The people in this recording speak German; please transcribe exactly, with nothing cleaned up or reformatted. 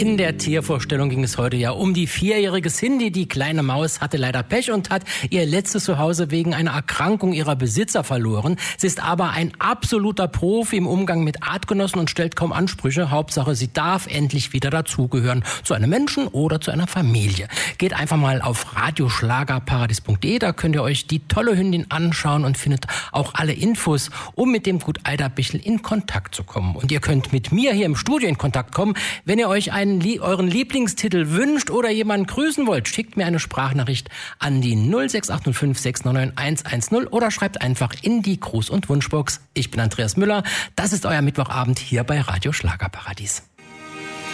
In der Tiervorstellung ging es heute ja um die vierjährige Cindy. Die kleine Maus hatte leider Pech und hat ihr letztes Zuhause wegen einer Erkrankung ihrer Besitzer verloren. Sie ist aber ein absoluter Profi im Umgang mit Artgenossen und stellt kaum Ansprüche. Hauptsache, sie darf endlich wieder dazugehören zu einem Menschen oder zu einer Familie. Geht einfach mal auf radioschlagerparadies punkt de, da könnt ihr euch die tolle Hündin anschauen und findet auch alle Infos, um mit dem Gut Eiderbichel in Kontakt zu kommen. Und ihr könnt mit mir hier im Studio in Kontakt kommen, wenn ihr euch einen, euren Lieblingstitel wünscht oder jemanden grüßen wollt. Schickt mir eine Sprachnachricht an die null sechs acht null fünf sechs neun neun eins eins null oder schreibt einfach in die Gruß- und Wunschbox. Ich bin Andreas Müller. Das ist euer Mittwochabend hier bei Radio Schlagerparadies.